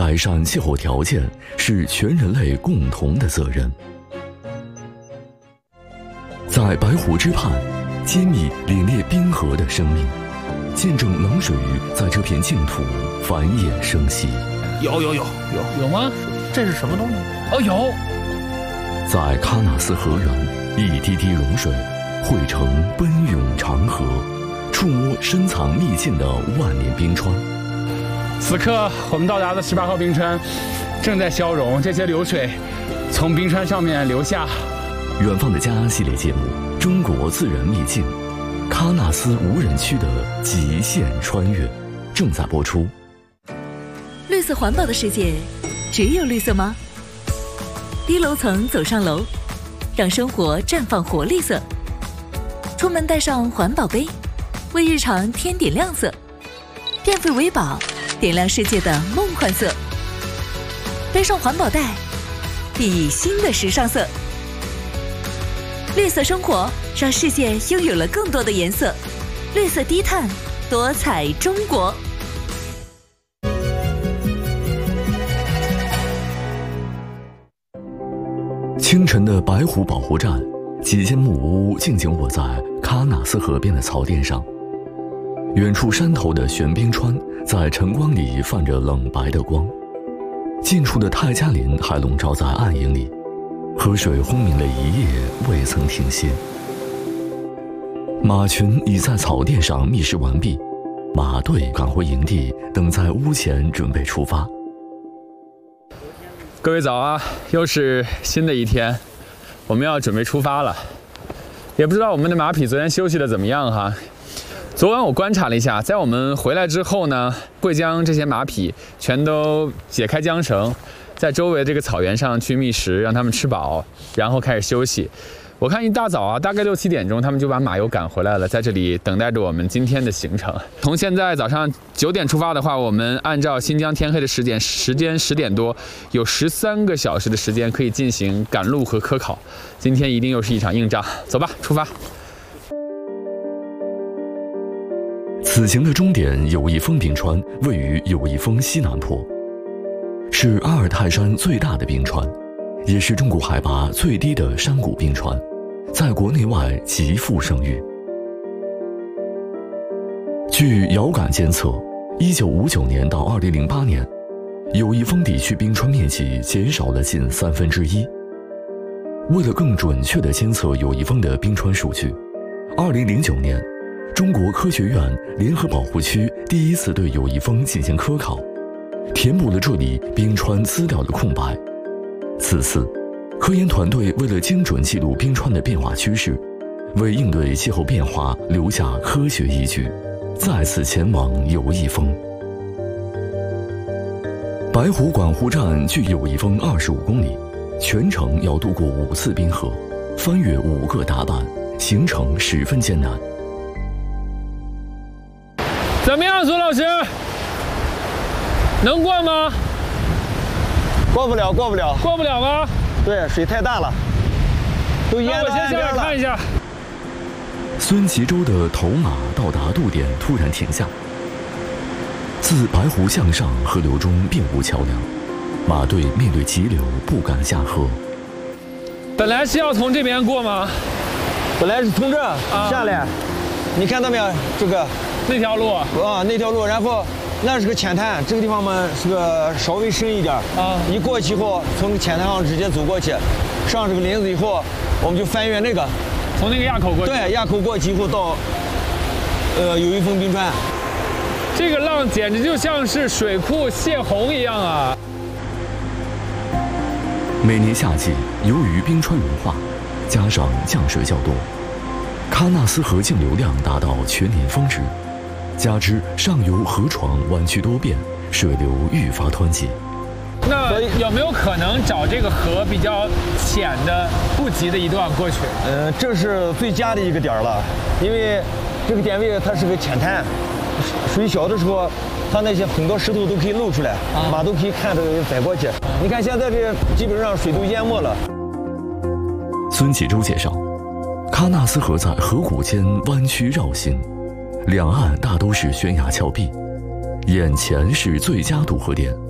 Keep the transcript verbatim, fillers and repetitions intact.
改善气候条件是全人类共同的责任。在白湖之畔，揭秘凛冽冰河的生命，见证冷水鱼在这片净土繁衍生息。 有有有有有吗？这是什么东西？哦，有。 在喀纳斯河源，一滴滴龙水汇成奔涌长河，触摸深藏秘境的万年冰川。 此刻，我们到达的十八号冰川正在消融，这些流水从冰川上面流下。 远方的家系列节目《中国自然秘境》，喀纳斯无人区的极限穿越正在播出。 绿色环保的世界，只有绿色吗？低楼层走上楼，让生活绽放活力色。出门带上环保杯，为日常添点亮色。电费为宝，点亮世界的梦幻色。背上环保袋，熠熠新的时尚色。绿色生活，让世界拥有了更多的颜色。绿色低碳，多彩中国。 清晨的白湖保护站，几间木屋静静卧在喀纳斯河边的草甸上。远处山头的悬冰川在晨光里泛着冷白的光，近处的泰加林还笼罩在暗影里，河水轰鸣了一夜未曾停歇。马群已在草甸上觅食完毕，马队赶回营地，等在屋前准备出发。 各位早啊，又是新的一天，我们要准备出发了。也不知道我们的马匹昨天休息的怎么样哈。昨晚我观察了一下，在我们回来之后呢，会将这些马匹全都解开缰绳，在周围这个草原上去觅食，让它们吃饱，然后开始休息。我看一大早啊，大概六七点钟，他们就把马又赶回来了，在这里等待着我们今天的行程。从现在早上九点出发的话，我们按照新疆天黑的时间，时间十点多，有十三个小时的时间可以进行赶路和科考。今天一定又是一场硬仗，走吧，出发。 此行的终点友谊峰冰川位于友谊峰西南坡，是阿尔泰山最大的冰川，也是中国海拔最低的山谷冰川，在国内外极负盛誉。据遥感监测，一九五九年到二零零八年，友谊峰地区冰川面积减少了近三分之一。为了更准确地监测友谊峰的冰川数据，二零零九年，中国科学院联合保护区第一次对友谊峰进行科考，填补了这里冰川资料的空白。此次，科研团队为了精准记录冰川的变化趋势，为应对气候变化留下科学依据，再次前往友谊峰。白湖管湖站距友谊峰二十五公里，全程要渡过五次冰河，翻越五个达坂，行程十分艰难。 怎么样，苏老师？能过吗？ 过不了，过不了， 过不了吗？ 对，水太大了，都淹到岸边了。 我先下来看一下。 孙其洲的头马到达渡点，突然停下。自白湖向上，河流中并无桥梁，马队面对急流不敢下河。 本来是要从这边过吗？ 本来是从这、啊、下来，你看到没有？这个那条路啊，那条路，然后那是个浅滩，这个地方嘛是个稍微深一点啊。一过去以后，从浅滩上直接走过去，上这个林子以后，我们就翻越那个， 从那个垭口过去。 对，垭口过去以后到呃友谊峰冰川。 这个浪简直就像是水库泄洪一样啊！ 每年夏季，由于冰川融化，加上降水较多，喀纳斯河径流量达到全年峰值，加之上游河床弯曲多变，水流愈发湍急。 那有没有可能找这个河比较浅的、不急的一段过去？ 呃，这是最佳的一个点了，因为这个点位它是个浅滩。水小的时候，它那些很多石头都可以露出来，啊、马都可以看着载过去。你看现在这基本上水都淹没了。 孙启洲介绍，喀纳斯河在河谷间弯曲绕行，两岸大都是悬崖峭壁，眼前是最佳渡河点，